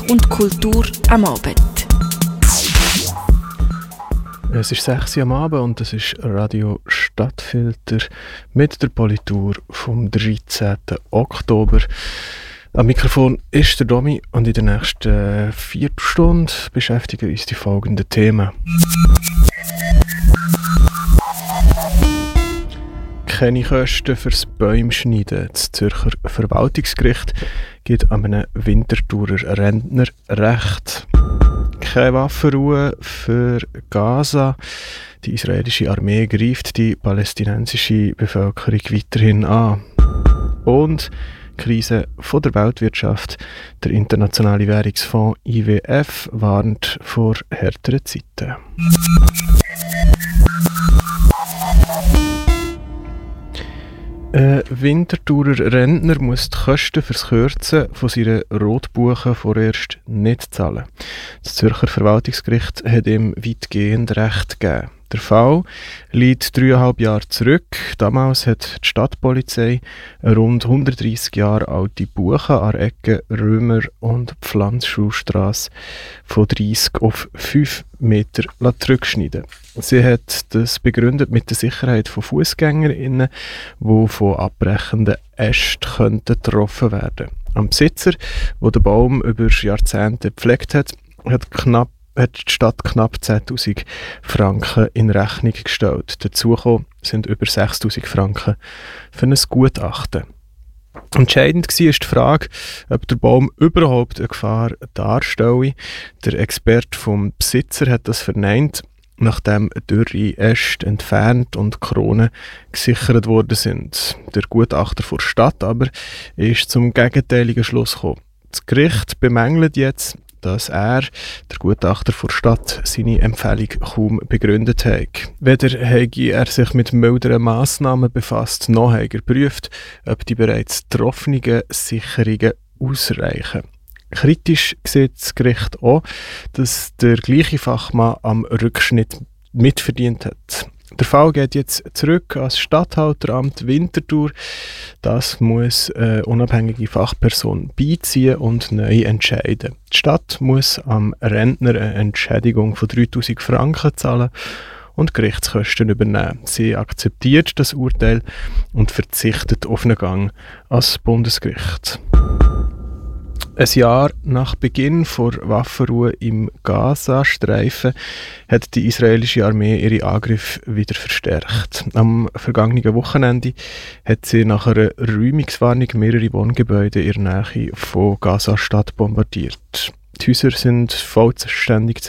und Kultur am Abend. Es ist 6 Uhr am Abend und das ist Radio Stadtfilter mit der Politur vom 13. Oktober. Am Mikrofon ist der Domi und in der nächsten Viertelstunde beschäftigen uns die folgenden Themen. Keine Kosten fürs Bäumschneiden. Das Zürcher Verwaltungsgericht gibt einem Winterthurer Rentner Recht. Keine Waffenruhe für Gaza. Die israelische Armee greift die palästinensische Bevölkerung weiterhin an. Und Krise von der Weltwirtschaft. Der Internationale Währungsfonds IWF warnt vor härteren Zeiten. Ein Winterthurer Rentner muss die Kosten für das Kürzen von seiner Rotbuche vorerst nicht zahlen. Das Zürcher Verwaltungsgericht hat ihm weitgehend Recht gegeben. Der Fall liegt 3,5 Jahre zurück. Damals hat die Stadtpolizei eine rund 130 Jahre alte Buche an der Ecke Römer- und Pflanzschuhstrasse von 30 auf 5 Meter zurückschneiden. Sie hat das begründet mit der Sicherheit von FussgängerInnen, die von abbrechenden Ästen getroffen werden könnten. Am Besitzer, der den Baum über Jahrzehnte gepflegt hat die Stadt knapp 10'000 Franken in Rechnung gestellt. Dazu sind über 6'000 Franken für ein Gutachten. Entscheidend war die Frage, ob der Baum überhaupt eine Gefahr darstelle. Der Experte vom Besitzer hat das verneint, nachdem dürre Äste entfernt und Kronen gesichert worden sind. Der Gutachter der Stadt aber ist zum gegenteiligen Schluss gekommen. Das Gericht bemängelt jetzt, dass der Gutachter der Stadt, seine Empfehlung kaum begründet hat. Weder habe er sich mit milderen Massnahmen befasst, noch hat er geprüft, ob die bereits getroffenen Sicherungen ausreichen. Kritisch sieht das Gericht auch, dass der gleiche Fachmann am Rückschnitt mitverdient hat. Der Fall geht jetzt zurück ans Statthalteramt Winterthur. Das muss eine unabhängige Fachperson beiziehen und neu entscheiden. Die Stadt muss am Rentner eine Entschädigung von 3'000 Franken zahlen und Gerichtskosten übernehmen. Sie akzeptiert das Urteil und verzichtet auf einen Gang ans Bundesgericht. Ein Jahr nach Beginn der Waffenruhe im Gaza-Streifen hat die israelische Armee ihre Angriffe wieder verstärkt. Am vergangenen Wochenende hat sie nach einer Räumungswarnung mehrere Wohngebäude in der Nähe von Gaza-Stadt bombardiert. Die Häuser sind vollständig